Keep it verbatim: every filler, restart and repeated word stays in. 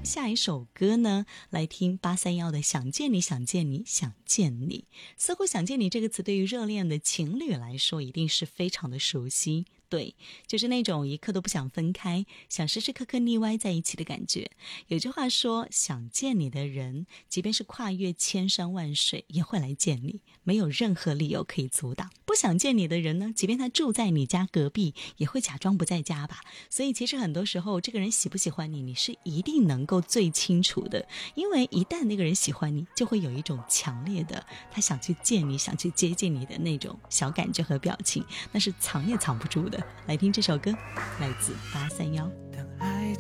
下一首歌呢，来听八三一的想见你想见你想见你。似乎想见你这个词对于热恋的情侣来说一定是非常的熟悉，对，就是那种一刻都不想分开，想时时刻刻腻歪在一起的感觉。有句话说，想见你的人即便是跨越千山万水也会来见你，没有任何理由可以阻挡。不想见你的人呢，即便他住在你家隔壁也会假装不在家吧。所以其实很多时候这个人喜不喜欢你，你是一定能够最清楚的，因为一旦那个人喜欢你，就会有一种强烈的他想去见你想去接近你的那种小感觉和表情，那是藏也藏不住的。来听这首歌，来自八三一。